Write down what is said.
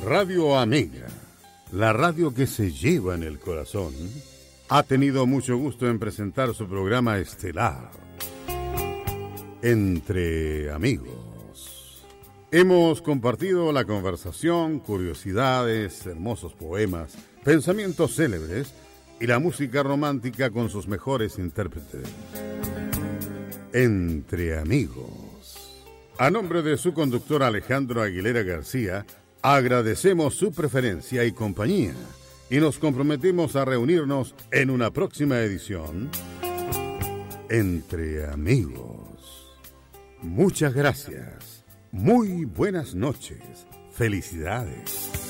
Radio Amiga, la radio que se lleva en el corazón, ha tenido mucho gusto en presentar su programa estelar, Entre Amigos. Hemos compartido la conversación, curiosidades, hermosos poemas, pensamientos célebres y la música romántica con sus mejores intérpretes. Entre Amigos. A nombre de su conductor Alejandro Aguilera García, agradecemos su preferencia y compañía y nos comprometemos a reunirnos en una próxima edición Entre Amigos. Muchas gracias. Muy buenas noches. Felicidades.